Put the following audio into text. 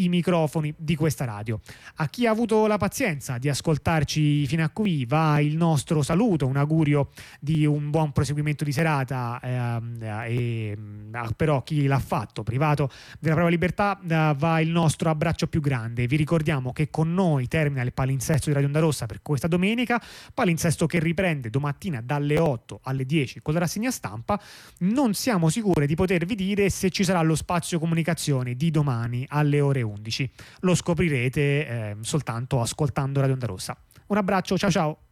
i microfoni di questa radio. A chi ha avuto la pazienza di ascoltarci fino a qui va il nostro saluto, un augurio di un buon proseguimento di serata, però chi l'ha fatto privato della propria libertà va il nostro abbraccio più grande. Vi ricordiamo che con noi termina il palinsesto di Radio Onda Rossa per questa domenica, palinsesto che riprende domattina dalle 8 alle 10 con la rassegna stampa. Non siamo sicuri di potervi dire se ci sarà lo spazio comunicazione di domani alle ore 11. Lo scoprirete soltanto ascoltando Radio Onda Rossa. Un abbraccio, ciao ciao!